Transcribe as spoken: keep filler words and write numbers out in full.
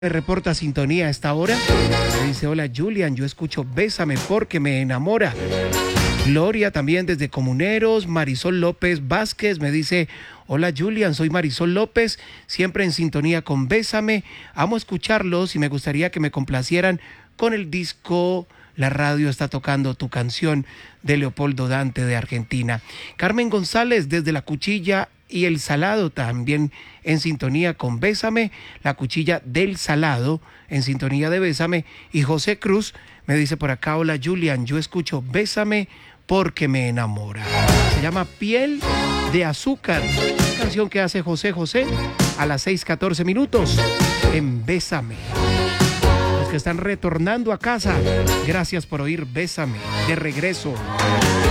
Me reporta sintonía a esta hora. Me dice, hola Julian, yo escucho Bésame porque me enamora. Gloria también desde Comuneros. Marisol López Vázquez me dice, hola Julian, soy Marisol López, siempre en sintonía con Bésame. Amo escucharlos y me gustaría que me complacieran con el disco La radio está tocando tu canción de Leopoldo Dante de Argentina. Carmen González desde La Cuchilla y El Salado también en sintonía con Bésame, La Cuchilla del Salado en sintonía de Bésame. Y José Cruz me dice por acá, hola Julian, yo escucho Bésame porque me enamora. Se llama Piel de Azúcar, canción que hace José José a las seis catorce minutos en Bésame. Los que están retornando a casa, gracias por oír Bésame de regreso.